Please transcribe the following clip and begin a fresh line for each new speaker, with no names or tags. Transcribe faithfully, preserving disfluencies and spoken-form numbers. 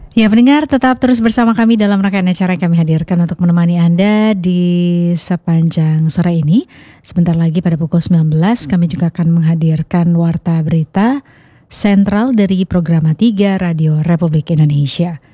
Ya pendengar, tetap terus bersama kami dalam rangkaian acara yang kami hadirkan untuk menemani Anda di sepanjang sore ini. Sebentar lagi pada pukul sembilan belas kami juga akan menghadirkan Warta Berita Sentral dari Programa tiga Radio Republik Indonesia.